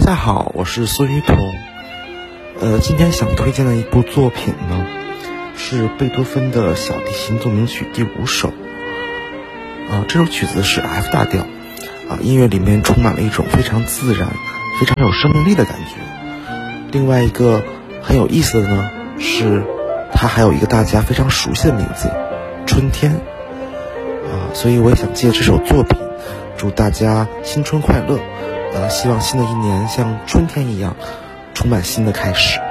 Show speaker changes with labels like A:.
A: 家好，我是孙雨桐。今天想推荐的一部作品呢，是贝多芬的小提琴奏鸣曲第5首。这首曲子是 F 大调，音乐里面充满了一种非常自然、非常有生命力的感觉。另外一个很有意思的呢，是它还有一个大家非常熟悉的名字——春天。所以我也想借这首作品，祝大家新春快乐。希望新的一年像春天一样，充满新的开始。